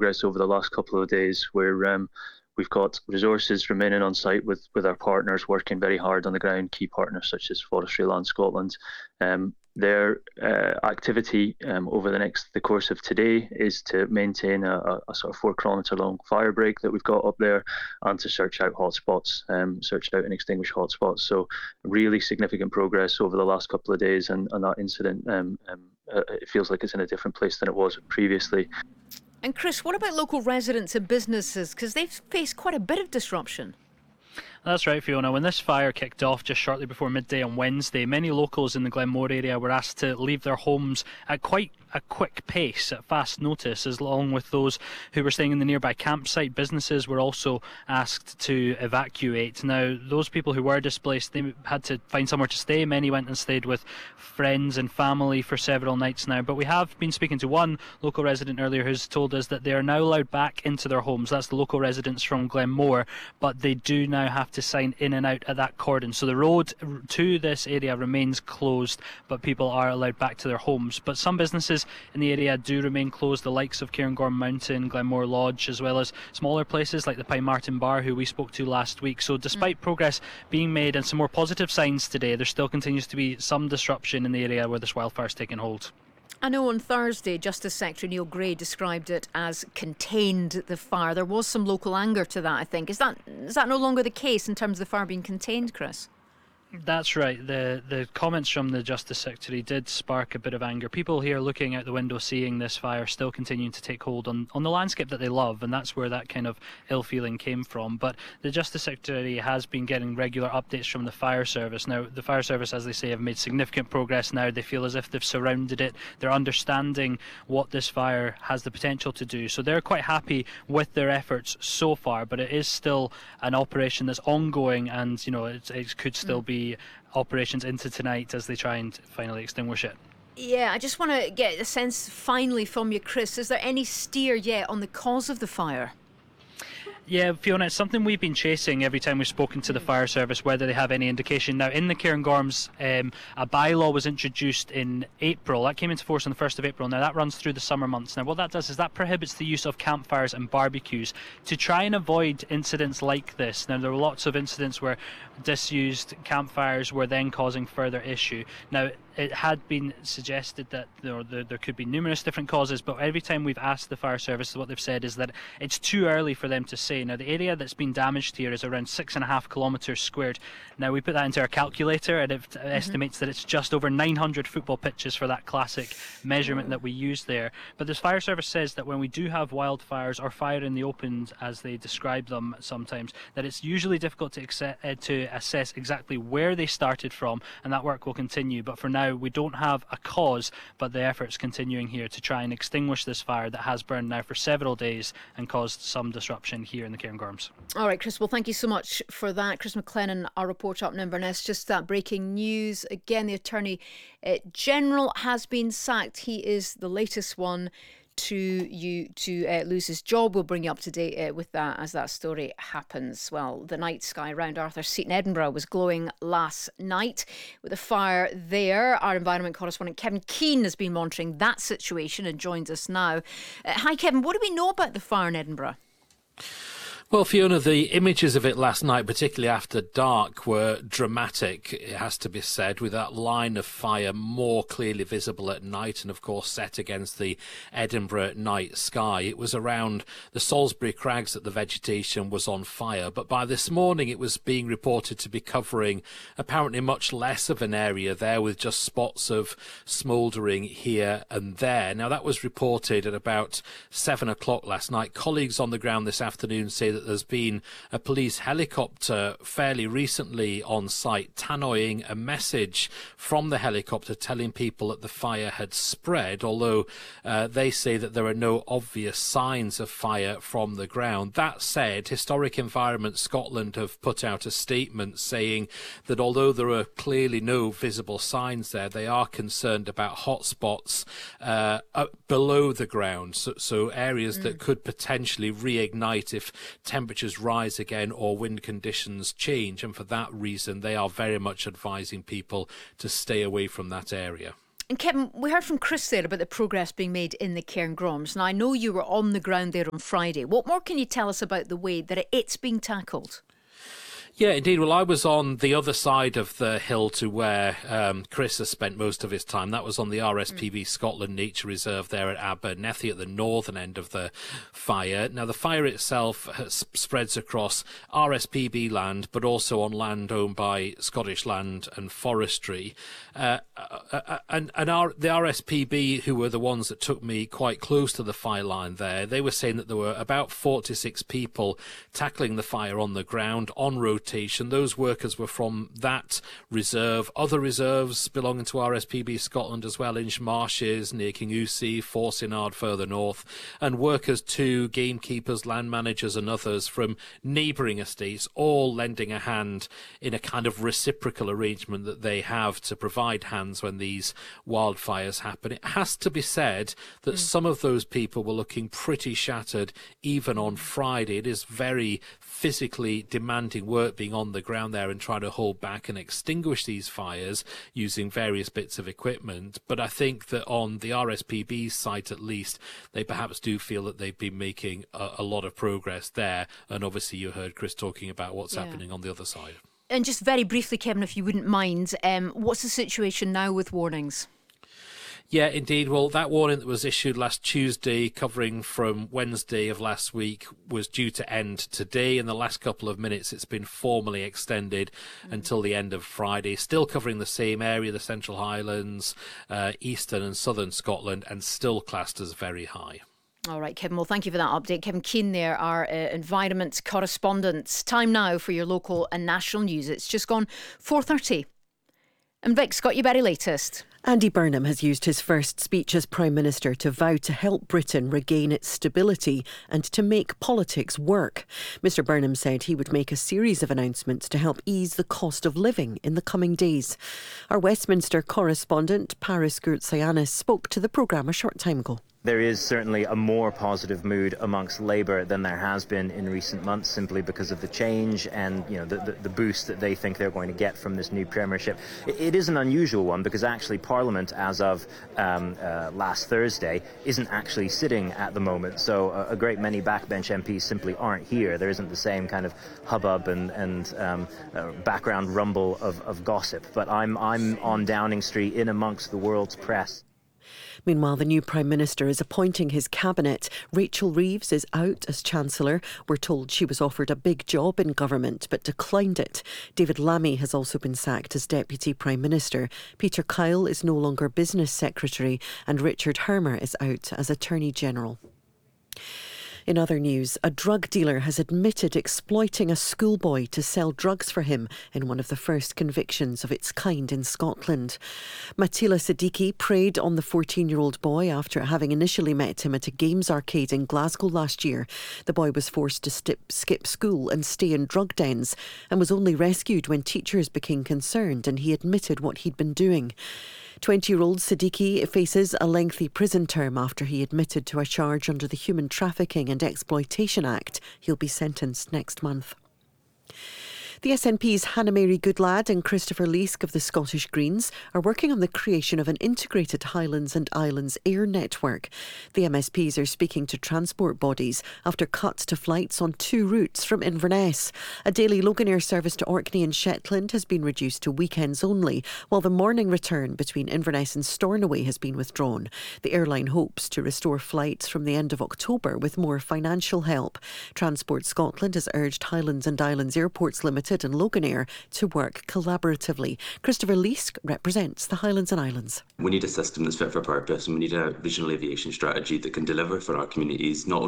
progress over the last couple of days, where we've got resources remaining on site with our partners working very hard on the ground, key partners such as Forestry Land Scotland. Their activity over the course of today is to maintain a sort of 4-kilometre long fire break that we've got up there, and to search out hotspots, search out and extinguish hotspots. So really significant progress over the last couple of days, and that incident, it feels like it's in a different place than it was previously. And Chris, what about local residents and businesses? Because they've faced quite a bit of disruption. That's right, Fiona. When this fire kicked off just shortly before midday on Wednesday, many locals in the Glenmore area were asked to leave their homes at quite a quick pace, at fast notice, along with those who were staying in the nearby campsite. Businesses were also asked to evacuate. Now, those people who were displaced, they had to find somewhere to stay. Many went and stayed with friends and family for several nights now. But we have been speaking to one local resident earlier who's told us that they are now allowed back into their homes. That's the local residents from Glenmore, but they do now have to sign in and out at that cordon. So the road to this area remains closed, but people are allowed back to their homes. But some businesses in the area do remain closed, the likes of Cairngorm Mountain, Glenmore Lodge, as well as smaller places like the Pine Martin Bar, who we spoke to last week. So despite progress being made and some more positive signs today, there still continues to be some disruption in the area where this wildfire's taken hold. I know on Thursday, Justice Secretary Neil Gray described it as contained the fire. There was some local anger to that, I think. Is that no longer the case in terms of the fire being contained, Chris? That's right. The comments from the Justice Secretary did spark a bit of anger. People here looking out the window, seeing this fire still continuing to take hold on the landscape that they love, and that's where that kind of ill feeling came from. But the Justice Secretary has been getting regular updates from the fire service. Now, the fire service, as they say, have made significant progress now. They feel as if they've surrounded it. They're understanding what this fire has the potential to do. So they're quite happy with their efforts so far, but it is still an operation that's ongoing, and it could still be operations into tonight as they try and finally extinguish it. Yeah, I just want to get a sense finally from you, Chris. Is there any steer yet on the cause of the fire? Yeah, Fiona, it's something we've been chasing every time we've spoken to the fire service, whether they have any indication. Now, in the Cairngorms, a bylaw was introduced in April. That came into force on the 1st of April. Now, that runs through the summer months. Now, what that does is that prohibits the use of campfires and barbecues to try and avoid incidents like this. Now, there were lots of incidents where disused campfires were then causing further issue. Now, it had been suggested that there could be numerous different causes, but every time we've asked the fire service, what they've said is that it's too early for them to say. Now, the area that's been damaged here is around 6.5 kilometres squared. Now, we put that into our calculator, and it estimates that it's just over 900 football pitches for that classic measurement that we use there. But the fire service says that when we do have wildfires or fire in the open, as they describe them sometimes, that it's usually difficult to assess exactly where they started from, and that work will continue. But for now, we don't have a cause, but the effort's continuing here to try and extinguish this fire that has burned now for several days and caused some disruption here in the Cairngorms. All right, Chris, well, thank you so much for that. Chris McLennan, our reporter up in Inverness. Just that breaking news. Again, the Attorney General has been sacked. He is the latest one to lose his job. We'll bring you up to date with that as that story happens. Well, the night sky around Arthur's Seat in Edinburgh was glowing last night with a fire there. Our environment correspondent Kevin Keane has been monitoring that situation and joins us now. Hi Kevin, what do we know about the fire in Edinburgh? Well, Fiona, the images of it last night, particularly after dark, were dramatic, it has to be said, with that line of fire more clearly visible at night and, of course, set against the Edinburgh night sky. It was around the Salisbury Crags that the vegetation was on fire, but by this morning it was being reported to be covering apparently much less of an area there, with just spots of smouldering here and there. Now, that was reported at about 7 o'clock last night. Colleagues on the ground this afternoon say that there's been a police helicopter fairly recently on site tannoying a message from the helicopter telling people that the fire had spread, although they say that there are no obvious signs of fire from the ground. That said, Historic Environment Scotland have put out a statement saying that although there are clearly no visible signs there, they are concerned about hotspots below the ground, so areas that could potentially reignite if temperatures rise again or wind conditions change, and for that reason they are very much advising people to stay away from that area. And Kevin, we heard from Chris there about the progress being made in the Cairngorms. Now, I know you were on the ground there on Friday. What more can you tell us about the way that it's being tackled? Yeah, indeed. Well, I was on the other side of the hill to where Chris has spent most of his time. That was on the RSPB Scotland Nature Reserve there at Abernethy at the northern end of the fire. Now, the fire itself spreads across RSPB land, but also on land owned by Scottish Land and Forestry. The RSPB, who were the ones that took me quite close to the fire line there, they were saying that there were about 4 to 6 people tackling the fire on the ground, on rotation. Those workers were from that reserve, other reserves belonging to RSPB Scotland as well, Inchmarshes, near Kingussie, Forsinard further north, and workers too, gamekeepers, land managers and others from neighbouring estates, all lending a hand in a kind of reciprocal arrangement that they have to provide hands when these wildfires happen. It has to be said that some of those people were looking pretty shattered even on Friday. It is very physically demanding work being on the ground there and trying to hold back and extinguish these fires using various bits of equipment. But I think that on the RSPB site at least, they perhaps do feel that they've been making a lot of progress there. And obviously you heard Chris talking about what's happening on the other side. And just very briefly, Kevin, if you wouldn't mind, what's the situation now with warnings? Yeah, indeed. Well, that warning that was issued last Tuesday, covering from Wednesday of last week, was due to end today. In the last couple of minutes, it's been formally extended until the end of Friday. Still covering the same area, the Central Highlands, eastern and southern Scotland, and still classed as very high. All right, Kevin. Well, thank you for that update. Kevin Keane there, our environment correspondent. Time now for your local and national news. It's just gone 4:30. And Vic's got your very latest. Andy Burnham has used his first speech as Prime Minister to vow to help Britain regain its stability and to make politics work. Mr Burnham said he would make a series of announcements to help ease the cost of living in the coming days. Our Westminster correspondent, Paris Gourtsayanis, spoke to the programme a short time ago. There is certainly a more positive mood amongst Labour than there has been in recent months, simply because of the change and the boost that they think they're going to get from this new premiership. It is an unusual one because actually Parliament, as of last Thursday, isn't actually sitting at the moment. So a great many backbench MPs simply aren't here. There isn't the same kind of hubbub and background rumble of gossip. But I'm on Downing Street in amongst the world's press. Meanwhile, the new Prime Minister is appointing his cabinet. Rachel Reeves is out as Chancellor. We're told she was offered a big job in government but declined it. David Lammy has also been sacked as Deputy Prime Minister. Peter Kyle is no longer Business Secretary and Richard Hermer is out as Attorney General. In other news, a drug dealer has admitted exploiting a schoolboy to sell drugs for him in one of the first convictions of its kind in Scotland. Matila Siddiqui preyed on the 14-year-old boy after having initially met him at a games arcade in Glasgow last year. The boy was forced to skip school and stay in drug dens and was only rescued when teachers became concerned and he admitted what he'd been doing. 20-year-old Siddiqui faces a lengthy prison term after he admitted to a charge under the Human Trafficking and Exploitation Act. He'll be sentenced next month. The SNP's Hannah-Mary Goodlad and Christopher Leask of the Scottish Greens are working on the creation of an integrated Highlands and Islands air network. The MSPs are speaking to transport bodies after cuts to flights on 2 routes from Inverness. A daily Loganair service to Orkney and Shetland has been reduced to weekends only, while the morning return between Inverness and Stornoway has been withdrawn. The airline hopes to restore flights from the end of October with more financial help. Transport Scotland has urged Highlands and Islands Airports Limited and Loganair to work collaboratively. Christopher Leask represents the Highlands and Islands. We need a system that's fit for purpose and we need a regional aviation strategy that can deliver for our communities, not